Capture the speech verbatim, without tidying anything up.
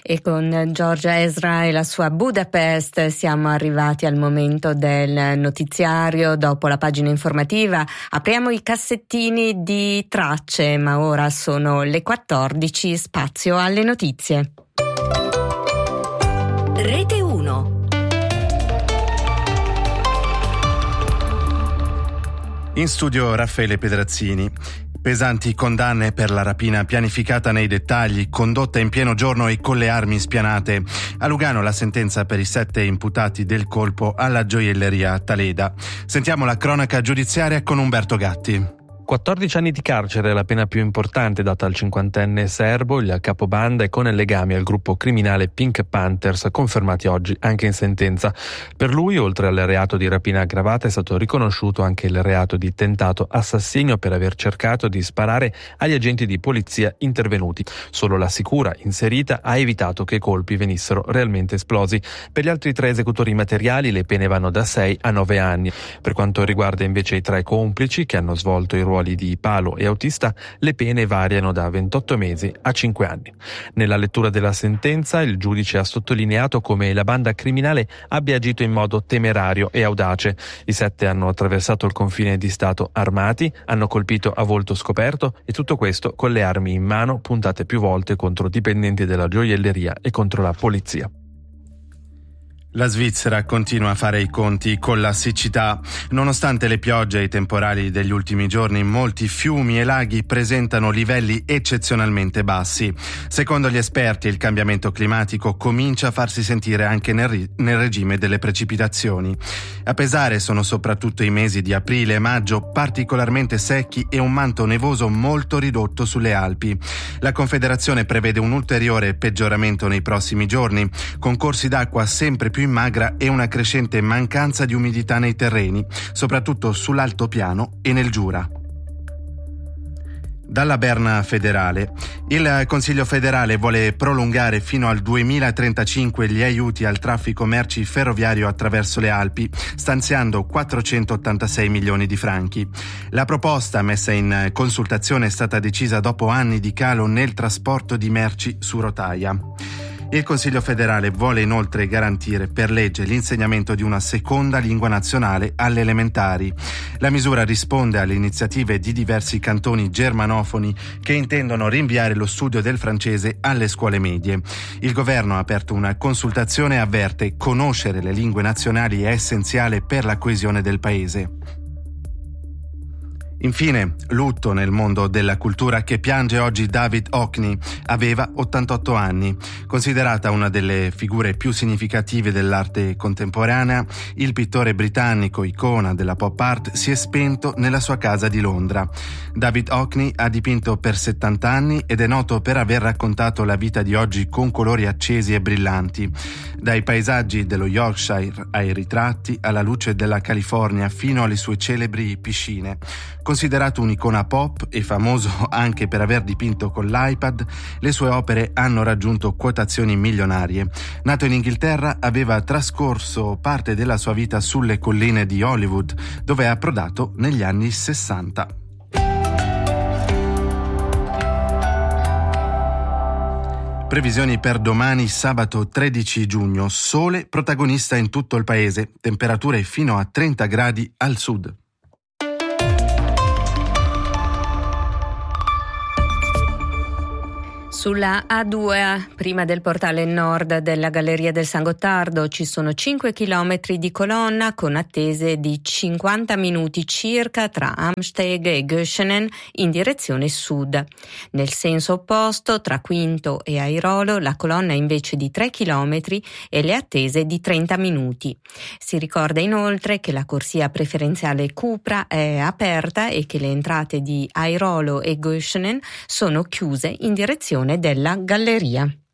E con Giorgia Ezra e la sua Budapest siamo arrivati al momento del notiziario. Dopo la pagina informativa apriamo i cassettini di tracce, ma ora sono le quattordici, spazio alle notizie. Rete uno. In studio Raffaele Pedrazzini. Pesanti condanne per la rapina pianificata nei dettagli, condotta in pieno giorno e con le armi spianate. A Lugano la sentenza per i sette imputati del colpo alla gioielleria Taleda. Sentiamo la cronaca giudiziaria con Umberto Gatti. quattordici anni di carcere è la pena più importante data al cinquantenne serbo, il capobanda, e con legami al gruppo criminale Pink Panthers, confermati oggi anche in sentenza. Per lui, oltre al reato di rapina aggravata, è stato riconosciuto anche il reato di tentato assassinio per aver cercato di sparare agli agenti di polizia intervenuti. Solo la sicura inserita ha evitato che i colpi venissero realmente esplosi. Per gli altri tre esecutori materiali le pene vanno da sei a nove anni. Per quanto riguarda invece i tre complici che hanno svolto i ruoli di palo e autista, le pene variano da ventotto mesi a cinque anni. Nella lettura della sentenza, il giudice ha sottolineato come la banda criminale abbia agito in modo temerario e audace. I sette hanno attraversato il confine di Stato armati, hanno colpito a volto scoperto, e tutto questo con le armi in mano, puntate più volte contro dipendenti della gioielleria e contro la polizia. La Svizzera continua a fare i conti con la siccità. Nonostante le piogge e i temporali degli ultimi giorni, molti fiumi e laghi presentano livelli eccezionalmente bassi. Secondo gli esperti, il cambiamento climatico comincia a farsi sentire anche nel, ri- nel regime delle precipitazioni. A pesare sono soprattutto i mesi di aprile e maggio particolarmente secchi e un manto nevoso molto ridotto sulle Alpi. La Confederazione prevede un ulteriore peggioramento nei prossimi giorni, con corsi d'acqua sempre più in magra e una crescente mancanza di umidità nei terreni, soprattutto sull'altopiano e nel Giura. Dalla Berna federale. Il Consiglio federale vuole prolungare fino al duemilatrentacinque gli aiuti al traffico merci ferroviario attraverso le Alpi, stanziando quattrocentottantasei milioni di franchi. La proposta, messa in consultazione, è stata decisa dopo anni di calo nel trasporto di merci su rotaia. Il Consiglio federale vuole inoltre garantire per legge l'insegnamento di una seconda lingua nazionale alle elementari. La misura risponde alle iniziative di diversi cantoni germanofoni che intendono rinviare lo studio del francese alle scuole medie. Il governo ha aperto una consultazione e avverte: conoscere le lingue nazionali è essenziale per la coesione del paese. Infine, lutto nel mondo della cultura che piange oggi David Hockney. Aveva ottantotto anni. Considerata una delle figure più significative dell'arte contemporanea, il pittore britannico, icona della pop art, si è spento nella sua casa di Londra. David Hockney ha dipinto per settanta anni ed è noto per aver raccontato la vita di oggi con colori accesi e brillanti. Dai paesaggi dello Yorkshire ai ritratti, alla luce della California, fino alle sue celebri piscine. Considerato un'icona pop e famoso anche per aver dipinto con l'iPad, le sue opere hanno raggiunto quotazioni milionarie. Nato in Inghilterra, aveva trascorso parte della sua vita sulle colline di Hollywood, dove è approdato negli anni sessanta. Previsioni per domani, sabato tredici giugno. Sole protagonista in tutto il paese, temperature fino a trenta gradi al sud. Sulla A due, prima del portale nord della Galleria del San Gottardo, ci sono cinque chilometri di colonna con attese di cinquanta minuti circa tra Amsteg e Göschenen in direzione sud. Nel senso opposto, tra Quinto e Airolo, la colonna è invece di tre chilometri e le attese di trenta minuti. Si ricorda inoltre che la corsia preferenziale Cupra è aperta e che le entrate di Airolo e Göschenen sono chiuse in direzione della galleria.